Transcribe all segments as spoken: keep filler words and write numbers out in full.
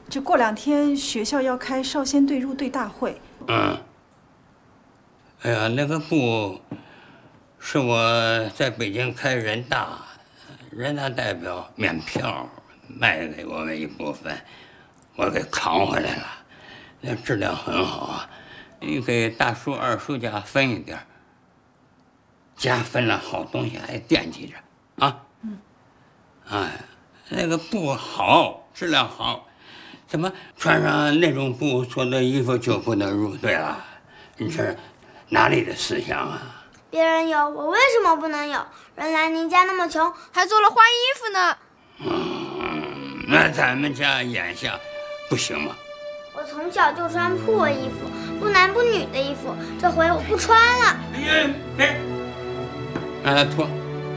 这过两天学校要开少先队入队大会。 嗯。哎呀，那个布是我在北京开人大，人大代表免票卖给我们一部分，我给扛回来了，那质量很好啊。你给大叔、二叔家分一点，家分了好东西还惦记着啊。嗯。哎，那个布好，质量好，怎么穿上那种布做的衣服就不能入队了？你这哪里的思想啊？ 别人有，我为什么不能有？原来您家那么穷，还做了花衣服呢。 嗯，那咱们家眼下不行吗？ 我从小就穿破衣服，不男不女的衣服，这回我不穿了。 哎呀，别，让他脱，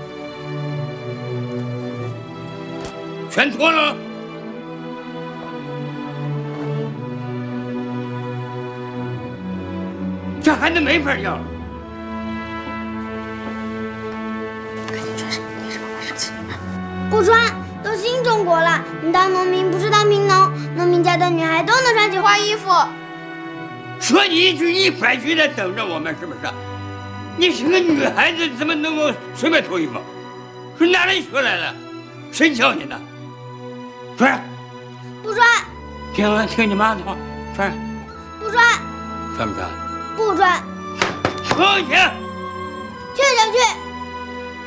全脱了。这孩子没法要。 赶紧穿上，别让妈妈生气。 不穿，都新中国了。你当农民不是当贫农，农民家的女孩都能穿起花衣服。 说你一句一百句的等着我们，是不是？你是个女孩子，怎么能够随便脱衣服？是哪里学来的？谁教你的？穿上。 不穿。 听听你妈的话，穿上。 不穿。 穿不穿？ 不穿。 出去。 去就去。